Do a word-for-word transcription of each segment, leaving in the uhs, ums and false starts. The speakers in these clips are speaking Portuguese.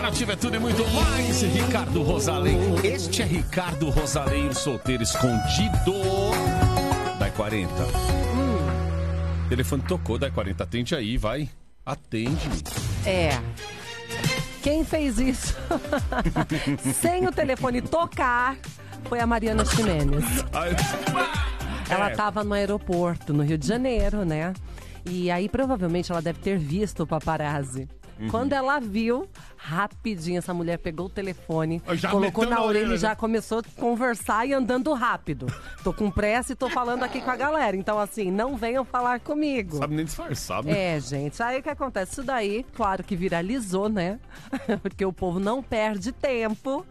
Nativa é tudo e muito mais. Ricardo Rosalém. Este é Ricardo Rosalém, o solteiro escondido. Dai quarenta. Hum. O telefone tocou, Dai quarenta. Atende aí, vai. Atende. É. Quem fez isso sem o telefone tocar foi a Mariana Ximenes. Ela estava no aeroporto, no Rio de Janeiro, né? E aí, provavelmente, ela deve ter visto o paparazzi. Uhum. Quando ela viu, rapidinho, essa mulher pegou o telefone, colocou na orelha e já começou a conversar e andando rápido. Tô com pressa e tô falando aqui com a galera. Então, assim, não venham falar comigo. Sabe nem disfarçar, né? É, gente. Aí o que acontece? Isso daí, claro que viralizou, né? Porque o povo não perde tempo.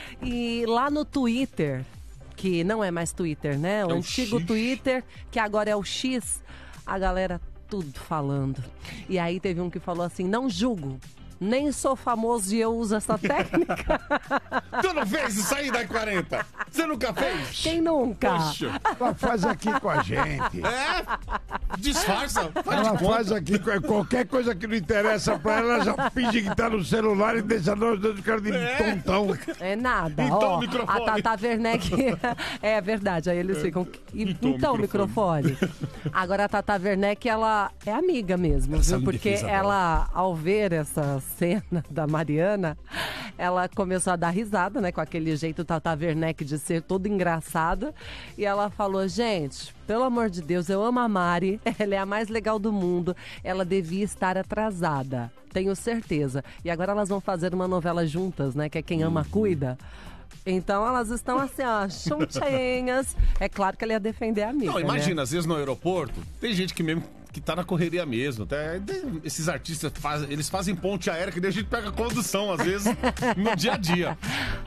E lá no Twitter, que não é mais Twitter, né? O é antigo o Twitter, que agora é o X, a galera tudo falando. E aí teve um que falou assim, não julgo, nem sou famoso e eu uso essa técnica. Tu não fez isso aí, Dai quarenta? Você nunca fez? Quem nunca? Poxa. Ela faz aqui com a gente. É? Disfarça. Faz ela de faz conta. aqui, qualquer coisa que não interessa pra ela, ela já finge que tá no celular e deixa nós dois cara de é. tontão. É nada. Então, ó, o microfone. A Tata Werneck... É verdade, aí eles ficam... Então, então microfone. microfone. Agora a Tata Werneck, ela é amiga mesmo, viu? Porque ela, ao ver essa cena da Mariana, ela começou a dar risada, né? Com aquele jeito Tata Werneck de ser toda engraçada. E ela falou, gente, pelo amor de Deus, eu amo a Mari. Ela é a mais legal do mundo. Ela devia estar atrasada. Tenho certeza. E agora elas vão fazer uma novela juntas, né? Que é Quem Ama Cuida. Então elas estão assim, ó, juntinhas. É claro que ela ia defender a amiga. Não, imagina, né? Às vezes no aeroporto, tem gente que mesmo que tá na correria mesmo. Até, esses artistas fazem, eles fazem ponte aérea que daí a gente pega condução, às vezes, no dia a dia.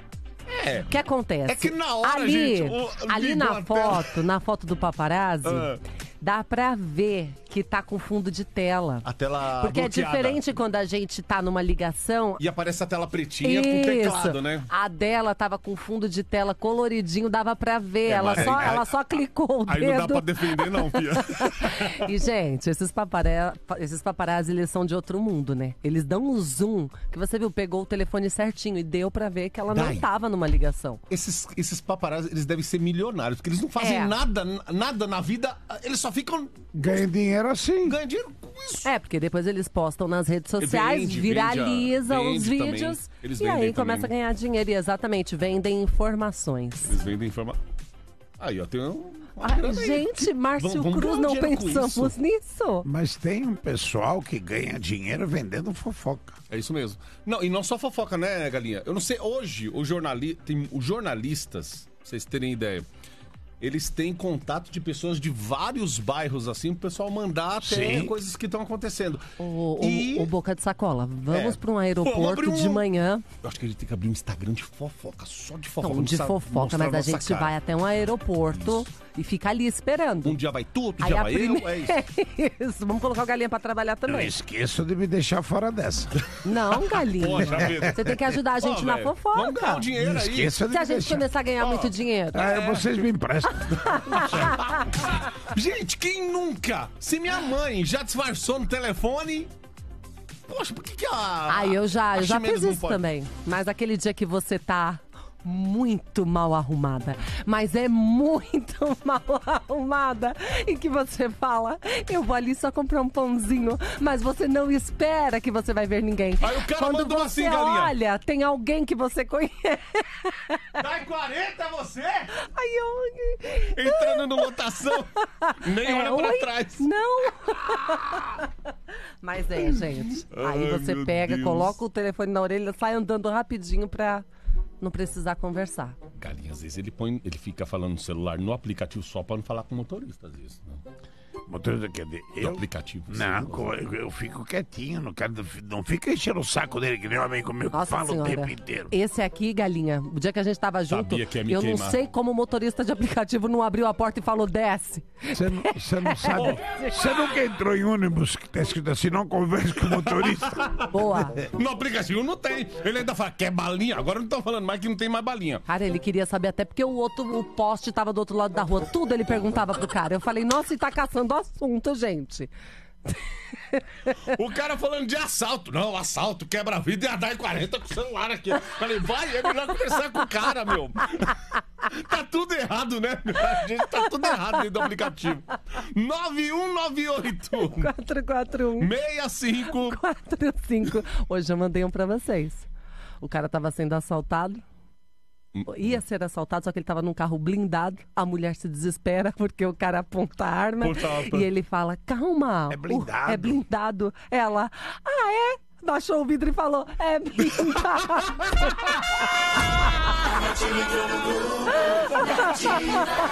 É. O que acontece? É que na hora, ali, gente... O, ali na foto, na foto do paparazzi, ah. dá pra ver que tá com fundo de tela. A tela Porque bloqueada. É diferente quando a gente tá numa ligação... E aparece a tela pretinha Isso. com teclado, né? A dela tava com fundo de tela coloridinho, dava pra ver. É, ela, só, aí, ela aí, só clicou o aí dedo. Aí não dá pra defender não, Pia. E, gente, esses, papara... esses paparazzi, eles são de outro mundo, né? Eles dão um zoom, que você viu, pegou o telefone certinho e deu pra ver que ela Dai. não tava numa ligação. Esses, esses paparazzi, eles devem ser milionários, porque eles não fazem é. nada, nada na vida, eles só ficam... Ganham dinheiro assim. Ganham dinheiro com isso. É, porque depois eles postam nas redes sociais, vende, viralizam vende, os vende vídeos eles e aí também. começa a ganhar dinheiro. E exatamente, vendem informações. Eles vendem informações. Aí, ó, tem um... Ah, gente, Márcio vamos, vamos Cruz, não pensamos nisso. Mas tem um pessoal que ganha dinheiro vendendo fofoca. É isso mesmo. Não, e não só fofoca, né, Galinha? Eu não sei, hoje, o jornali... tem os jornalistas, pra vocês terem ideia, eles têm contato de pessoas de vários bairros, assim, pro pessoal mandar até Sim. coisas que estão acontecendo. O, e... o, o Boca de Sacola, vamos é. para um aeroporto um... de manhã. Eu acho que a gente tem que abrir um Instagram de fofoca, só de fofoca. Não, de fofoca, mas a gente cara. vai até um aeroporto Isso. e fica ali esperando. Um dia vai tu, outro Aí dia vai prime... eu, é isso. isso. Vamos colocar o Galinha pra trabalhar também. Não esqueça de me deixar fora dessa. Não, Galinha. Poxa, você tem que ajudar a gente oh, na véio. fofoca. Vamos ganhar o dinheiro não aí. Esqueça de Se a me gente deixar. começar a ganhar oh. muito dinheiro. É, é. Vocês me emprestam. Gente, quem nunca? Se minha mãe já disfarçou no telefone... Poxa, por que que a... Ah, eu já, eu já fiz isso pode? também. Mas aquele dia que você tá muito mal arrumada, mas é muito mal arrumada, e que você fala, eu vou ali só comprar um pãozinho, mas você não espera que você vai ver ninguém. Aí o cara Quando mandou você assim, Galinha. olha, tem alguém que você conhece. Dai quarenta você? Aí eu... Entrando no lotação, nem é, olha pra oi? trás. Não. Mas é, gente. Aí Ai, você pega, Deus. coloca o telefone na orelha, sai andando rapidinho pra não precisar conversar. Galinha, às vezes ele põe, ele fica falando no celular, no aplicativo só pra não falar com o motorista, às vezes. Né? Motorista quer dizer, eu... aplicativo. Não, eu, eu fico quietinho, não, quero, não fica enchendo o saco dele, que nem homem comigo, que fala o tempo inteiro. Esse aqui, Galinha, o dia que a gente tava junto, eu queimar. não sei como o motorista de aplicativo não abriu a porta e falou, desce. Você não, você não sabe, você nunca entrou em ônibus que tá escrito assim, não converse com o motorista? Boa. No aplicativo não tem. Ele ainda fala, quer balinha? Agora não estão falando mais que não tem mais balinha. Cara, ele queria saber até porque o outro, o poste tava do outro lado da rua, tudo ele perguntava pro cara. Eu falei, nossa, e tá caçando assunto, gente. O cara falando de assalto. Não, assalto, quebra a vida e a Dai quarenta com o celular aqui. Falei, vai, é melhor conversar com o cara, meu. Tá tudo errado, né? A gente tá tudo errado dentro do aplicativo. nove um nove oito quatro quatro um seis cinco quatro cinco. Hoje eu mandei um pra vocês. O cara tava sendo assaltado. Ia ser assaltado, só que ele tava num carro blindado. A mulher se desespera porque o cara aponta a arma. Portava. E ele fala, calma. É blindado. o- É blindado. Ela, ah, é? Baixou o vidro e falou, é blindado.